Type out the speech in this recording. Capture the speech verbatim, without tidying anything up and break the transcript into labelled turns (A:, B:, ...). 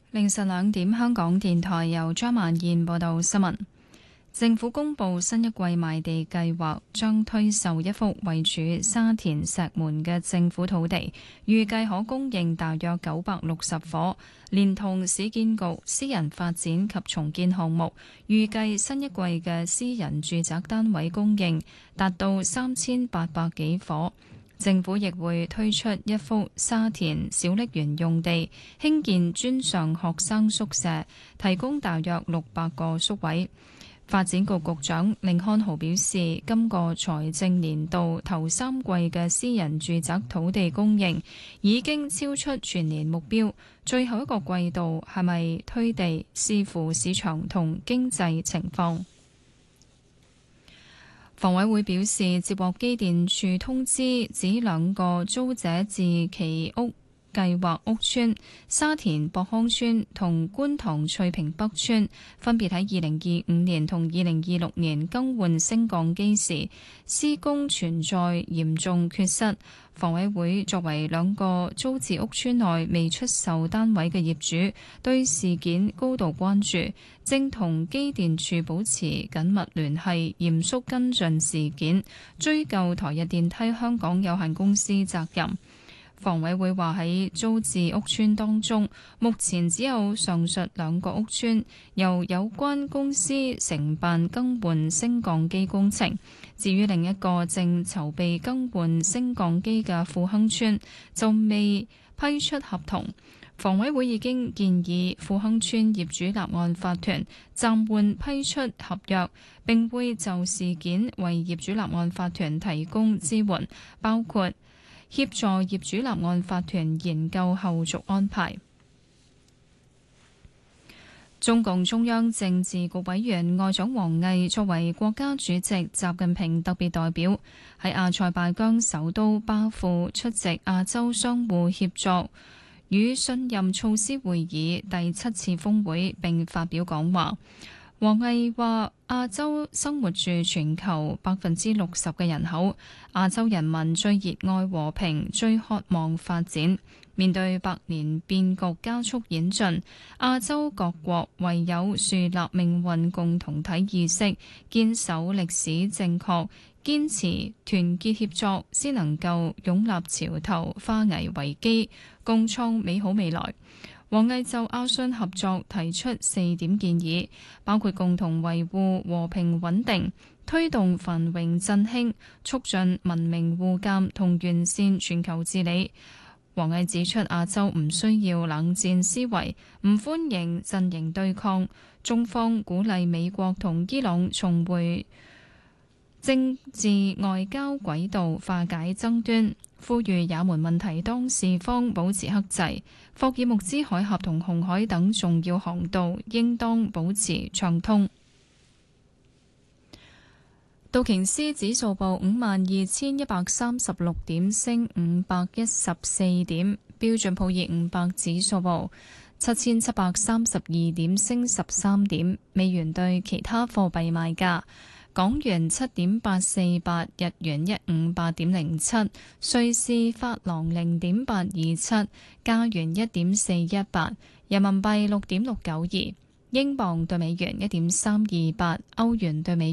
A: 凌晨兩點，香港電台由張曼燕報道新聞。政府公布新一季賣地計劃，將推售一幅位處沙田石門嘅政府土地，預計可供應大約九百六十伙，連同市建局私人發展及重建項目，預計新一季嘅私人住宅單位供應達到三千八百幾伙。政府亦會推出一幅沙田小瀝源用地，興建專上學生宿舍，提供大約六百個宿位。發展局局長甯漢豪表示，今個財政年度頭三季嘅私人住宅土地供應已經超出全年目標，最後一個季度係咪推地，視乎市場同經濟情況。房委會表示，接獲機電署通知，指兩個租者置其屋計劃屋邨沙田博康邨同觀塘翠屏北邨分別喺二零二五年同二零二六年更換升降機時，施工存在嚴重缺失。房委會作為兩個租置屋邨內未出售單位嘅業主，對事件高度關注，正同機電署保持緊密聯繫，嚴肅跟進事件，追究台日電梯香港有限公司責任。房委會話喺租置屋邨當中，目前只有上述兩個屋邨由有關公司承辦更換升降機工程。至於另一個正籌備更換升降機嘅富亨邨，就未批出合同。房委會已經建議富亨邨業主立案法團暫緩批出合約，並會就事件為業主立案法團提供支援，包括協助業主立案法團研究後續安排。中共中央政治局委員外長王毅作為國家主席習近平特別代表，喺阿塞拜疆首都巴庫出席亞洲相互協作與信任措施會議第七次峰會，並發表講話。王毅話：亞洲生活住全球百分之六十嘅人口，亞洲人民最熱愛和平，最渴望發展。面對百年變局加速演進，亞洲各國唯有樹立命運共同體意識，堅守歷史正確，堅持團結協作，先能夠擁立潮頭，化危為機，共創美好未來。王毅就亞信合作提出四點建議，包括共同維護和平穩定、推動繁榮振興、促進文明互鑑同完善全球治理。王毅指出，亞洲唔需要冷戰思維，唔歡迎陣營對抗。中方鼓勵美國同伊朗重回政治外交軌道，化解爭端。呼籲也門問題當事方保持克制，霍爾木茲海峽同紅海等重要航道應當保持暢通。道瓊斯指數報五萬二千一百三十六點，升五百一十四點；標準普爾五百指數報七千七百三十二點，升十三點。美元對其他貨幣賣價。港元七點八四八，日元一五八點零七，瑞士法郎零點八二七，加元一點四一八，人民幣六點六九二，英鎊對美元一點三二八，歐元對美